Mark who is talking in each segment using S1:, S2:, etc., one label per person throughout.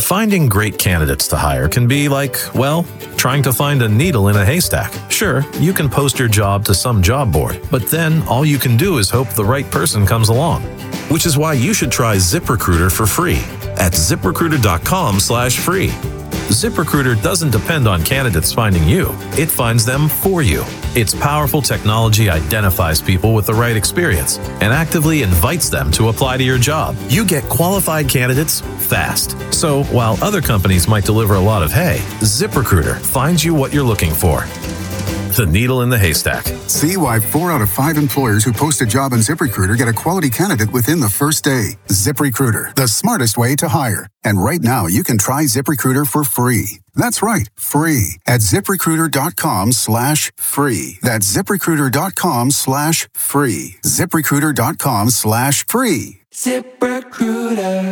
S1: Finding great candidates to hire can be like, well, trying to find a needle in a haystack. Sure, you can post your job to some job board, but then all you can do is hope the right person comes along. Which is why you should try ZipRecruiter for free at ZipRecruiter.com/free. ZipRecruiter doesn't depend on candidates finding you. It finds them for you. Its powerful technology identifies people with the right experience and actively invites them to apply to your job. You get qualified candidates fast. So while other companies might deliver a lot of hay, ZipRecruiter finds you what you're looking for. The needle in the haystack.
S2: See why 4 out of 5 employers who post a job on ZipRecruiter get a quality candidate within the first day. ZipRecruiter, the smartest way to hire. And right now, you can try ZipRecruiter for free. That's right, free at ZipRecruiter.com/free. That's ZipRecruiter.com/free. ZipRecruiter.com/free.
S3: ZipRecruiter.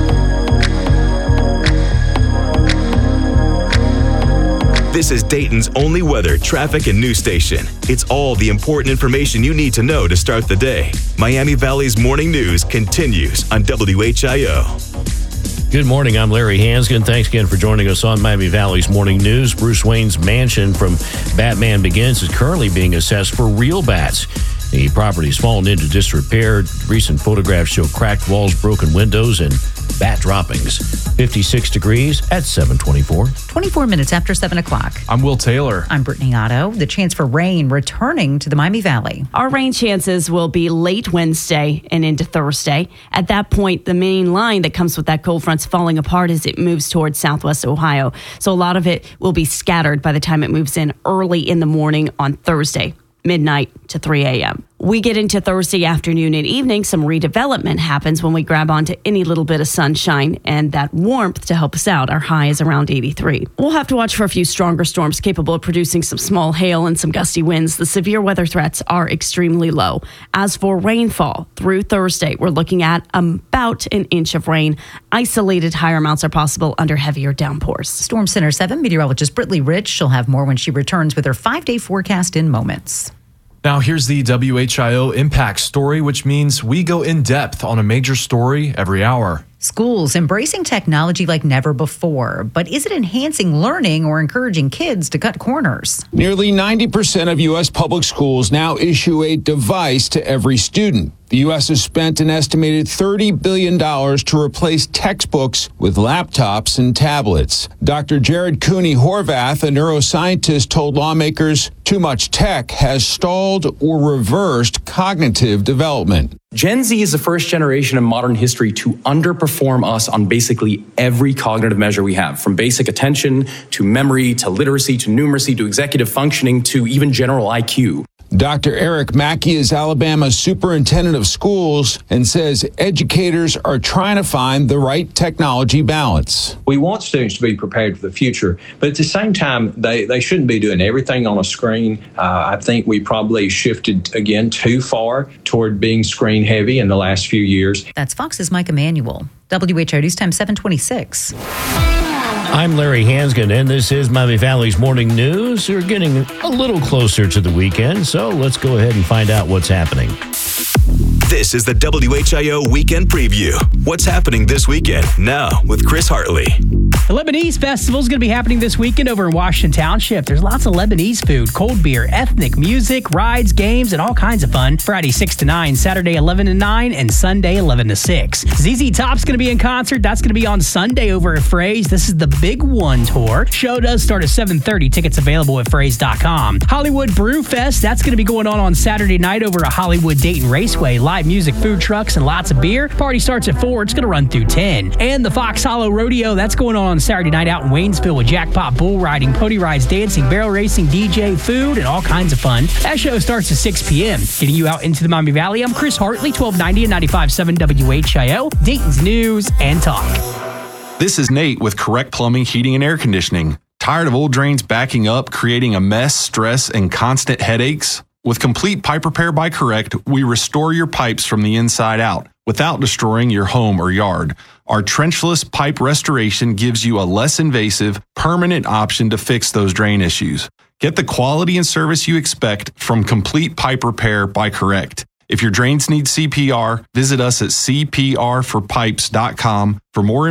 S4: This is Dayton's only weather, traffic, and news station. It's all the important information you need to know to start the day. Miami Valley's morning news continues on WHIO.
S5: Good morning. I'm Larry Hansgen. Thanks again for joining us on Miami Valley's Morning News. Bruce Wayne's mansion from Batman Begins is currently being assessed for real bats. The property has fallen into disrepair. Recent photographs show cracked walls, broken windows, and bat droppings. 56 degrees at 7:24.
S6: 24 minutes after 7 o'clock.
S7: I'm Will Taylor.
S6: I'm Brittany Otto. The chance for rain returning to the Miami Valley.
S8: Our rain chances will be late Wednesday and into Thursday. At that point, the main line that comes with that cold front's falling apart as it moves towards southwest Ohio. So a lot of it will be scattered by the time it moves in early in the morning on Thursday, midnight to 3 a.m. We get into Thursday afternoon and evening. Some redevelopment happens when we grab onto any little bit of sunshine and that warmth to help us out. Our high is around 83. We'll have to watch for a few stronger storms capable of producing some small hail and some gusty winds. The severe weather threats are extremely low. As for rainfall, through Thursday, we're looking at about an inch of rain. Isolated higher amounts are possible under heavier downpours.
S6: Storm Center 7 meteorologist Brittany Rich. She'll have more when she returns with her 5-day forecast in moments.
S7: Now here's the WHIO Impact Story, which means we go in depth on a major story every hour.
S6: Schools embracing technology like never before, but is it enhancing learning or encouraging kids to cut corners?
S9: Nearly 90% of U.S. public schools now issue a device to every student. The U.S. has spent an estimated $30 billion to replace textbooks with laptops and tablets. Dr. Jared Cooney Horvath, a neuroscientist, told lawmakers too much tech has stalled or reversed cognitive development.
S10: Gen Z is the first generation in modern history to underperform us on basically every cognitive measure we have, from basic attention to memory to literacy to numeracy to executive functioning to even general IQ.
S9: Dr. Eric Mackey is Alabama's superintendent of schools and says educators are trying to find the right technology balance.
S11: We want students to be prepared for the future, but at the same time, they shouldn't be doing everything on a screen. I think we probably shifted again too far toward being screen heavy in the last few years.
S6: That's Fox's Mike Emanuel. WHO News Time 726.
S5: I'm Larry Hansgen, and this is Miami Valley's Morning News. We're getting a little closer to the weekend, so let's go ahead and find out what's happening.
S4: This is the WHIO Weekend Preview. What's happening this weekend? Now with Chris Hartley.
S12: The Lebanese Festival is going to be happening this weekend over in Washington Township. There's lots of Lebanese food, cold beer, ethnic music, rides, games, and all kinds of fun. Friday 6 to 9, Saturday 11 to 9, and Sunday 11 to 6. ZZ Top's going to be in concert. That's going to be on Sunday over at Fraze. This is the Big One Tour. Show does start at 7:30. Tickets available at Fraze.com. Hollywood Brew Fest. That's going to be going on Saturday night over at Hollywood Dayton Raceway. Live music, food trucks, and lots of beer. Party starts at 4. It's going to run through 10. And the Fox Hollow Rodeo. That's going on Saturday night out in Waynesville with jackpot bull riding, pony rides, dancing, barrel racing, DJ, food, and all kinds of fun. That show starts at 6 p.m. Getting you out into the Miami Valley, I'm Chris Hartley, 1290 and 95.7 WHIO, Dayton's News and Talk.
S13: This is Nate with Correct Plumbing, Heating, and Air Conditioning. Tired of old drains backing up, creating a mess, stress, and constant headaches? With complete pipe repair by Correct, we restore your pipes from the inside out without destroying your home or yard. Our trenchless pipe restoration gives you a less invasive, permanent option to fix those drain issues. Get the quality and service you expect from complete pipe repair by Correct. If your drains need CPR, visit us at cprforpipes.com for more